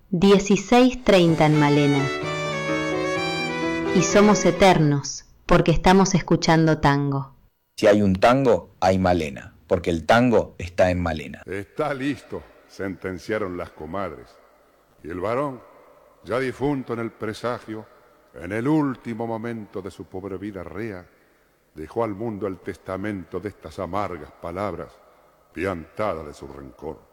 16:30 en Malena. Y somos eternos, porque estamos escuchando tango. Si hay un tango, hay Malena, porque el tango está en Malena. Está listo, sentenciaron las comadres. Y el varón, ya difunto en el presagio, en el último momento de su pobre vida rea, dejó al mundo el testamento de estas amargas palabras, piantada de su rencor.